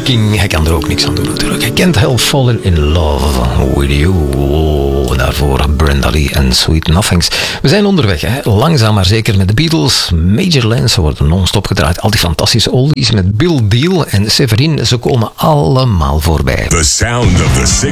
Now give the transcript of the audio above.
King, hij kan er ook niks aan doen natuurlijk. I Can't Help Falling in Love with You. Daarvoor Brenda Lee en Sweet Nothings. We zijn onderweg, hè? Langzaam maar zeker met de Beatles. Majorland, ze worden non-stop gedraaid. Al die fantastische oldies met Bill Deal en Severin, ze komen allemaal voorbij. The sound of the